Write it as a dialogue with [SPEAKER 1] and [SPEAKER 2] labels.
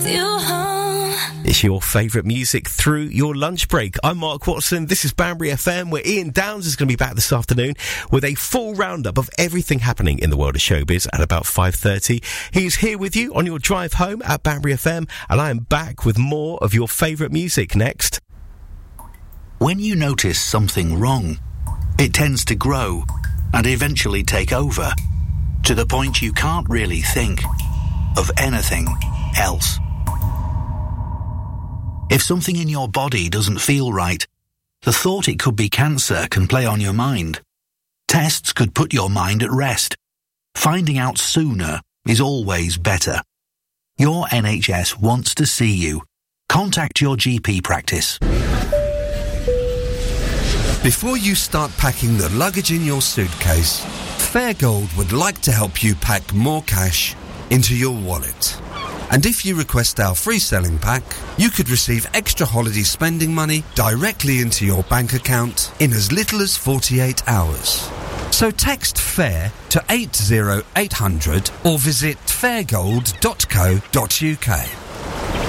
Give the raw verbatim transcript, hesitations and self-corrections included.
[SPEAKER 1] you home.
[SPEAKER 2] It's your favourite music through your lunch break. I'm Mark Watson. This is Banbury F M, where Ian Downs is going to be back this afternoon with a full roundup of everything happening in the world of showbiz at about five thirty. He's here with you on your drive home at Banbury F M, and I am back with more of your favourite music next.
[SPEAKER 3] When you notice something wrong, it tends to grow and eventually take over, to the point you can't really think of anything else. If something in your body doesn't feel right, the thought it could be cancer can play on your mind. Tests could put your mind at rest. Finding out sooner is always better. Your N H S wants to see you. Contact your G P practice.
[SPEAKER 4] Before you start packing the luggage in your suitcase, Fairgold would like to help you pack more cash into your wallet. And if you request our free selling pack, you could receive extra holiday spending money directly into your bank account in as little as forty-eight hours. So text FAIR to eight zero eight hundred or visit fairgold dot co dot uk.